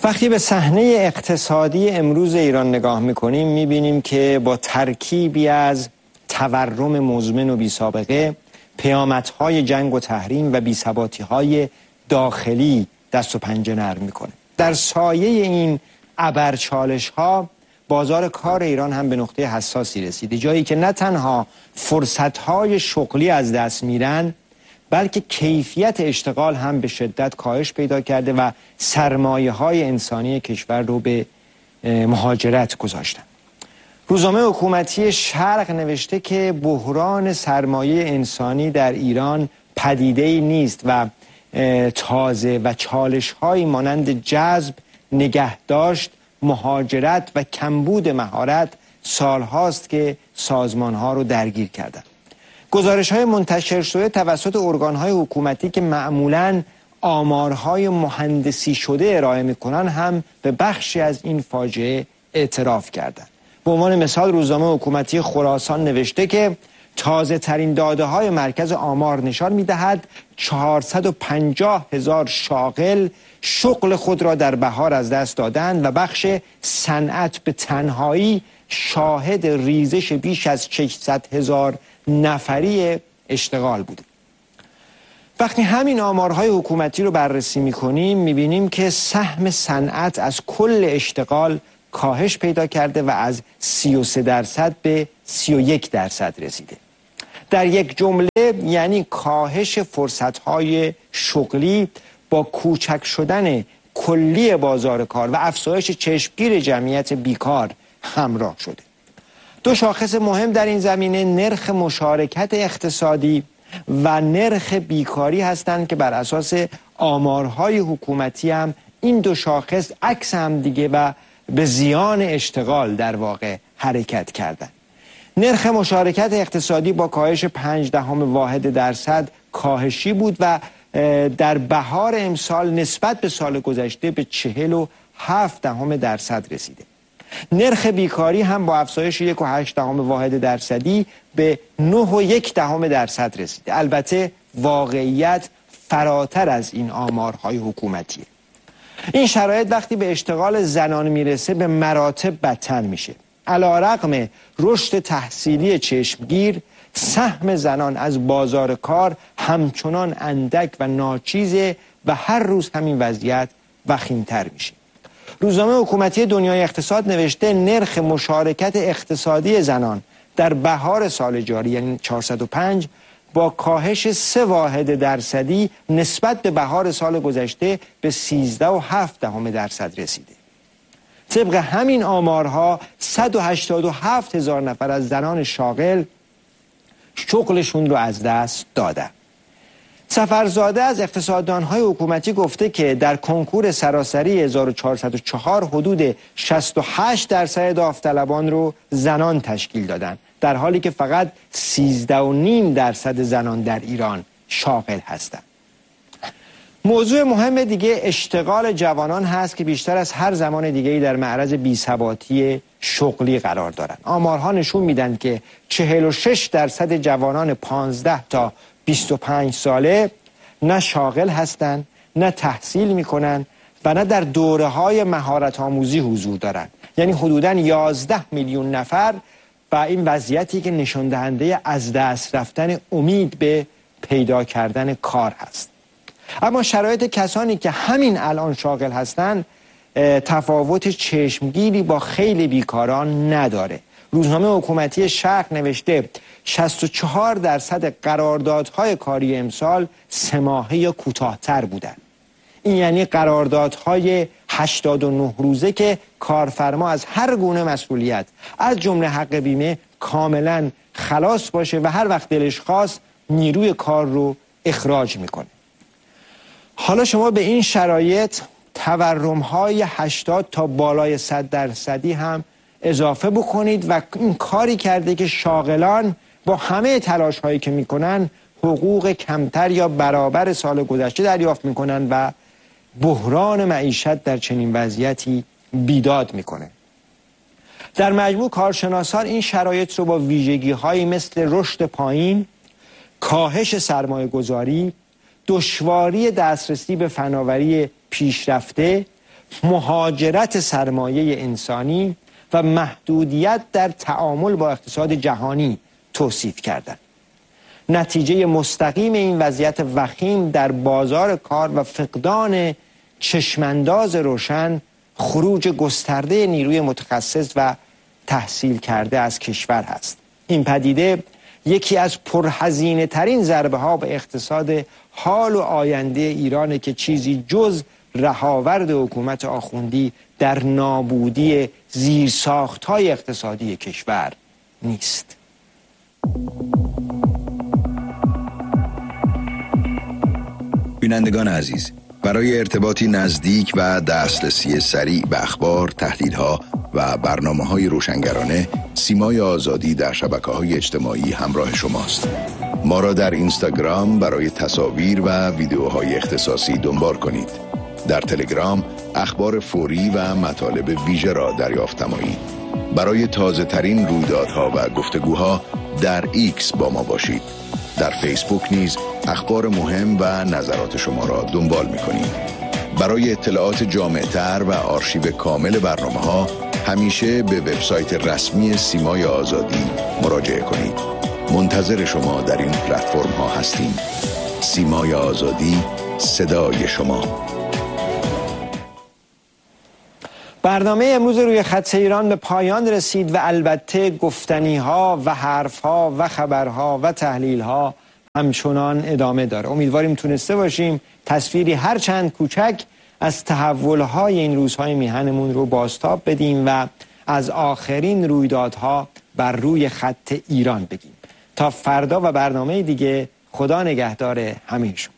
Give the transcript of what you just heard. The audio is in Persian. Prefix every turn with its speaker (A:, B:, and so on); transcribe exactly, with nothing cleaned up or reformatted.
A: وقتی به صحنه اقتصادی امروز ایران نگاه میکنیم میبینیم که با ترکیبی از تورم مزمن و بی سابقه، پیامدهای جنگ و تحریم و بی‌ثباتی‌های داخلی دست و پنجه نرم میکنه. در سایه این ابرچالش‌ها بازار کار ایران هم به نقطه حساسی رسیده، جایی که نه تنها فرصت‌های شغلی از دست میرن بلکه کیفیت اشتغال هم به شدت کاهش پیدا کرده و سرمایه‌های انسانی کشور رو به مهاجرت گذاشتن. روزنامه حکومتی شرق نوشته که بحران سرمایه انسانی در ایران پدیده‌ای نیست و تازه و چالش‌هایی مانند جذب، نگهداشت، مهاجرت و کمبود مهارت سالهاست که سازمان‌ها رو درگیر کردن. گزارش‌های منتشر شده توسط ارگان‌های حکومتی که معمولاً آمارهای مهندسی شده ارائه می‌کنن هم به بخشی از این فاجعه اعتراف کردند. به عنوان مثال روزنامه حکومتی خراسان نوشته که تازه ترین داده های مرکز آمار نشان می‌دهد چهارصد و پنجاه هزار شاغل شغل خود را در بهار از دست دادند و بخش صنعت به تنهایی شاهد ریزش بیش از ششصد هزار نفری اشتغال بوده. وقتی همین آمارهای حکومتی رو بررسی می‌کنیم می‌بینیم که سهم صنعت از کل اشتغال کاهش پیدا کرده و از سی و سه درصد به سی و یک درصد رسیده. در یک جمله یعنی کاهش فرصت‌های شغلی با کوچک شدن کلی بازار کار و افزایش چشمگیر جمعیت بیکار همراه شده. دو شاخص مهم در این زمینه نرخ مشارکت اقتصادی و نرخ بیکاری هستند که بر اساس آمارهای حکومتی هم این دو شاخص عکس هم دیگه و به زیان اشتغال در واقع حرکت کردند. نرخ مشارکت اقتصادی با کاهش پنج دهم واحد درصد کاهشی بود و در بهار امسال نسبت به سال گذشته به چهل و هفت دهم درصد رسیده. نرخ بیکاری هم با افزایش یک و هشت دهم واحد درصدی به نه و یک دهم درصد رسیده. البته واقعیت فراتر از این آمارهای حکومتیه. این شرایط وقتی به اشتغال زنان میرسه به مراتب بدتر میشه. علی‌رغم رشد تحصیلی چشمگیر، سهم زنان از بازار کار همچنان اندک و ناچیزه و هر روز همین وضعیت وخیم‌تر میشه. روزنامه حکومتی دنیای اقتصاد نوشته نرخ مشارکت اقتصادی زنان در بهار سال جاری یعنی چهارصد و پنج با کاهش سه واحد درصدی نسبت به بهار سال گذشته به سیزده و هفت دهم درصد رسیده. طبق همین آمارها صد و هشتاد و هفت هزار نفر از زنان شاغل شغلشون رو از دست دادن. سفرزاده از اقتصاددانهای حکومتی گفته که در کنکور سراسری هزار و چهارصد و چهار حدود شصت و هشت درصد داوطلبان رو زنان تشکیل دادن، در حالی که فقط سیزده و نیم درصد زنان در ایران شاغل هستند. موضوع مهم دیگه اشتغال جوانان هست که بیشتر از هر زمان دیگه‌ای در معرض بی‌ثباتی شغلی قرار دارند. آمارها نشون میدن که چهل و شش درصد جوانان پانزده تا بیست و پنج ساله نه شاغل هستند، نه تحصیل میکنن و نه در دوره‌های مهارت آموزی حضور دارند. یعنی حدوداً یازده میلیون نفر و این وضعیتی که نشان دهنده از دست رفتن امید به پیدا کردن کار هست. اما شرایط کسانی که همین الان شاغل هستند تفاوت چشمگیری با خیلی بیکاران نداره. روزنامه حکومتی شرق نوشته شصت و چهار درصد قراردادهای کاری امسال سه ماهه یا کوتاه‌تر بودند. این یعنی قراردادهای هشتاد و نه روزه که کارفرما از هر گونه مسئولیت از جمله حق بیمه کاملا خلاص باشه و هر وقت دلش خواست نیروی کار رو اخراج میکنه. حالا شما به این شرایط تورم‌های هشتاد تا بالای صد درصدی هم اضافه بکنید و این کاری کرده که شاغلان با همه تلاش هایی که میکنن حقوق کمتر یا برابر سال گذشته دریافت میکنن و بحران معیشت در چنین وضعیتی بیداد میکنه. در مجموع کارشناسان این شرایط رو با ویژگی هایی مثل رشد پایین، کاهش سرمایه گذاری، دشواری دسترسی به فناوری پیشرفته، مهاجرت سرمایه انسانی و محدودیت در تعامل با اقتصاد جهانی توصیف کردند. نتیجه مستقیم این وضعیت وخیم در بازار کار و فقدان چشمانداز روشن خروج گسترده نیروی متخصص و تحصیل کرده از کشور هست. این پدیده یکی از پرهزینه ترین ضربه ها به اقتصاد حال و آینده ایرانه که چیزی جز رهاورد حکومت آخوندی در نابودی زیرساخت‌های اقتصادی کشور نیست.
B: بینندگان عزیز، برای ارتباطی نزدیک و دسترسی سریع به اخبار، تحلیل‌ها و برنامه‌های روشنگرانه، سیمای آزادی در شبکه‌های اجتماعی همراه شماست. ما را در اینستاگرام برای تصاویر و ویدیوهای اختصاصی دنبال کنید. در تلگرام اخبار فوری و مطالب ویژه را دریافت نمایید. برای تازه ترین رویدادها و گفتگوها در ایکس با ما باشید. در فیسبوک نیز اخبار مهم و نظرات شما را دنبال می‌کنیم. برای اطلاعات جامع‌تر و آرشیو کامل برنامه‌ها همیشه به وبسایت رسمی سیمای آزادی مراجعه کنید. منتظر شما در این پلتفرم‌ها هستیم. سیمای آزادی، صدای شما.
A: برنامه امروز روی خط ایران به پایان رسید و البته گفتنی‌ها و حرف‌ها و خبرها و تحلیل‌ها همچنان ادامه داره. امیدواریم تونسته باشیم تصویری هر چند کوچک از تحول‌های این روزهای میهنمون رو بازتاب بدیم و از آخرین رویدادها بر روی خط ایران بگیم. تا فردا و برنامه دیگه، خدا نگهدار همه شما.